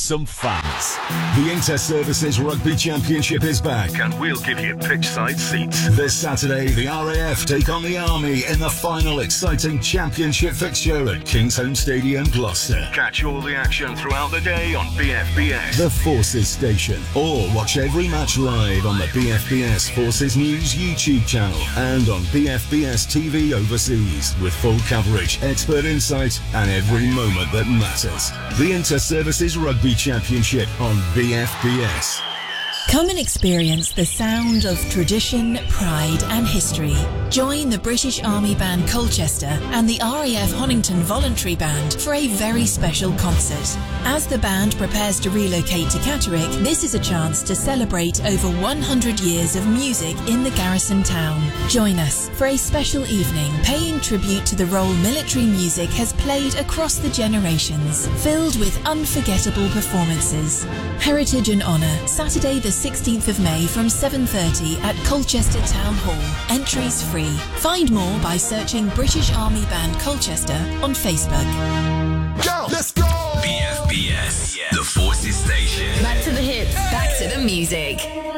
some fans. The Inter-Services Rugby Championship is back and we'll give you pitchside seats. This Saturday, the RAF take on the Army in the final exciting championship fixture at Kingsholm Stadium, Gloucester. Catch all the action throughout the day on BFBS, the Forces station, or watch every match live on the BFBS Forces News YouTube channel and on BFBS TV overseas with full coverage, expert insight and every moment that matters. The Inter-Services Rugby Championship on BFBS. Come and experience the sound of tradition, pride and history. Join the British Army Band Colchester and the RAF Honington Voluntary Band for a very special concert. As the band prepares to relocate to Catterick, this is a chance to celebrate over 100 years of music in the garrison town. Join us for a special evening paying tribute to the role military music has played across the generations, filled with unforgettable performances. Heritage and Honour, Saturday the 16th of May from 7:30 at Colchester Town Hall. Entries free. Find more by searching British Army Band Colchester on Facebook. Go! Let's go! BFBS, the Forces station. Back to the hits, back to the music.